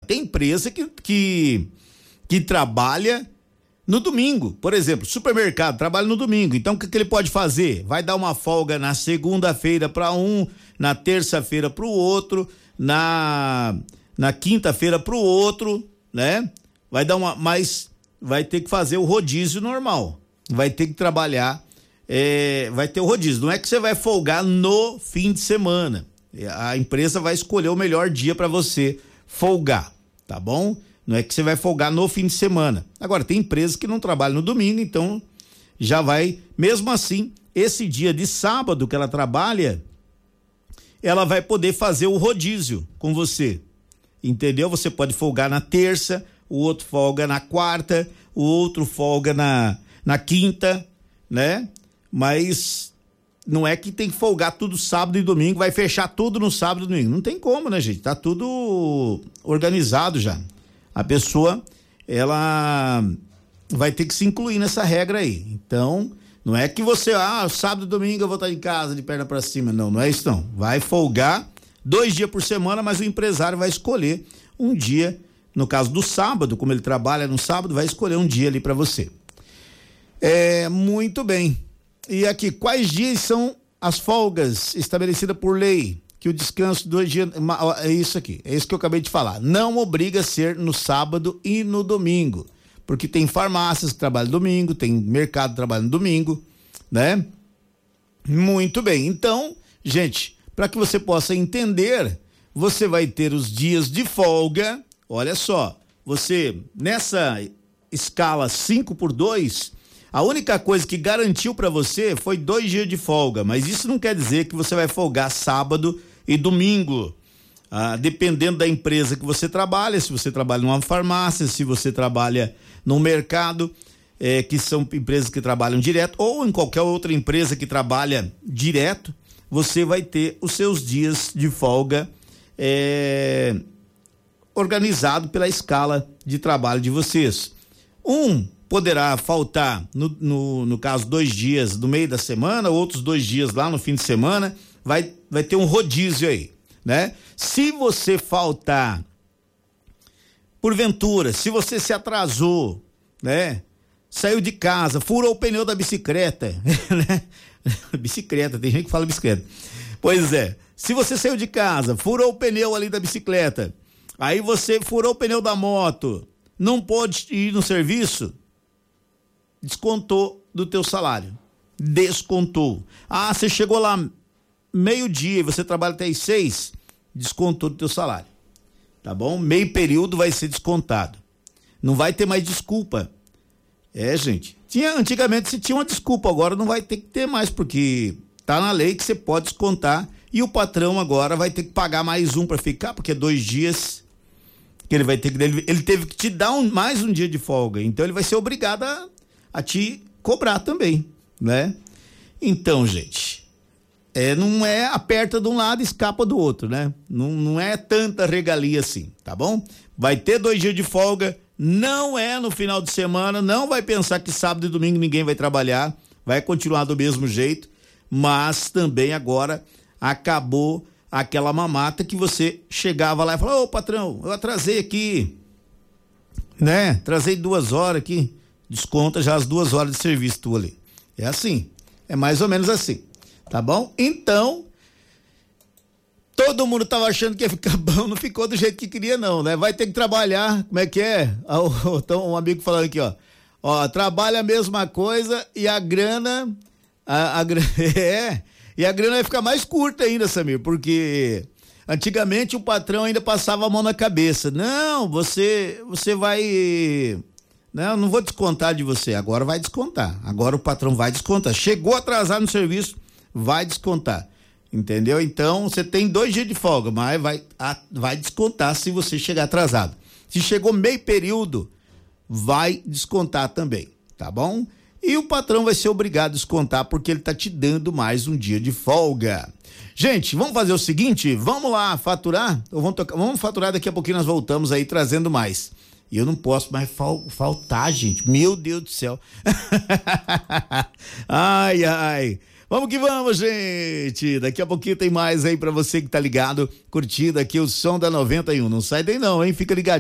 tem empresa que trabalha no domingo. Por exemplo, supermercado trabalha no domingo. Então, o que ele pode fazer? Vai dar uma folga na segunda-feira para um, na terça-feira para o outro, na quinta-feira para o outro, né? Mas vai ter que fazer o rodízio normal. Vai ter que trabalhar, vai ter o rodízio. Não é que você vai folgar no fim de semana. A empresa vai escolher o melhor dia para você folgar, tá bom? Não é que você vai folgar no fim de semana. Agora, tem empresas que não trabalham no domingo, então já vai, mesmo assim, esse dia de sábado que ela trabalha, ela vai poder fazer o rodízio com você, entendeu? Você pode folgar na terça, o outro folga na quarta, o outro folga na quinta, né? Mas não é que tem que folgar tudo sábado e domingo, vai fechar tudo no sábado e domingo. Não tem como, né, gente? Tá tudo organizado já. A pessoa, ela vai ter que se incluir nessa regra aí. Então, não é que você, sábado e domingo eu vou estar em casa de perna para cima. Não, não é isso não. Vai folgar 2 dias por semana, mas o empresário vai escolher um dia, no caso do sábado, como ele trabalha no sábado, vai escolher um dia ali para você. Muito bem. E aqui, quais dias são as folgas estabelecidas por lei? Que o descanso 2 dias, é isso aqui, é isso que eu acabei de falar. Não obriga a ser no sábado e no domingo, porque tem farmácias que trabalham domingo, tem mercado que trabalha no domingo, né? Muito bem, então, gente, para que você possa entender, você vai ter os dias de folga, olha só, você, nessa escala 5x2, a única coisa que garantiu para você foi 2 dias de folga, mas isso não quer dizer que você vai folgar sábado e domingo, dependendo da empresa que você trabalha, se você trabalha numa farmácia, se você trabalha no mercado, que são empresas que trabalham direto, ou em qualquer outra empresa que trabalha direto, você vai ter os seus dias de folga organizado pela escala de trabalho de vocês. Poderá faltar, no caso, 2 dias no meio da semana, outros 2 dias lá no fim de semana, vai ter um rodízio aí, né? Se você faltar, porventura, se você se atrasou, né? Saiu de casa, furou o pneu da bicicleta, né? Bicicleta, tem gente que fala bicicleta. Pois é, se você saiu de casa, furou o pneu ali da bicicleta, aí você furou o pneu da moto, não pôde ir no serviço, descontou do teu salário. Descontou. Você chegou lá meio-dia e você trabalha até às 6, descontou do teu salário. Tá bom? Meio período vai ser descontado. Não vai ter mais desculpa. Gente. Antigamente se tinha uma desculpa, agora não vai ter que ter mais, porque tá na lei que você pode descontar e o patrão agora vai ter que pagar mais para ficar, porque 2 dias que ele vai ter que, ele teve que te dar mais um dia de folga, então ele vai ser obrigado a te cobrar também, né? Então, gente, não é aperta de um lado e escapa do outro, né? Não é tanta regalia assim, tá bom? Vai ter 2 dias de folga, não é no final de semana, não vai pensar que sábado e domingo ninguém vai trabalhar, vai continuar do mesmo jeito, mas também agora acabou aquela mamata que você chegava lá e falava, patrão, eu atrasei aqui, né? Atrasei 2 horas aqui. Desconta já as 2 horas de serviço tu ali. É assim, é mais ou menos assim, tá bom? Então, todo mundo tava achando que ia ficar bom, não ficou do jeito que queria não, né? Vai ter que trabalhar, como é que é? Então, um amigo falando aqui, ó, trabalha a mesma coisa e a grana, e a grana vai ficar mais curta ainda, Samir, porque antigamente o patrão ainda passava a mão na cabeça. Não, você vai... Não vou descontar de você, agora vai descontar. Agora o patrão vai descontar. Chegou atrasado no serviço, vai descontar. Entendeu? Então, você tem 2 dias de folga, mas vai descontar se você chegar atrasado. Se chegou meio período, vai descontar também, tá bom? E o patrão vai ser obrigado a descontar porque ele tá te dando mais um dia de folga. Gente, vamos fazer o seguinte, vamos lá faturar? Vamos faturar, daqui a pouquinho nós voltamos aí trazendo mais. E eu não posso mais faltar, gente. Meu Deus do céu. Ai. Vamos que vamos, gente. Daqui a pouquinho tem mais aí pra você que tá ligado, curtindo aqui o som da 91. Não sai daí não, hein? Fica ligado.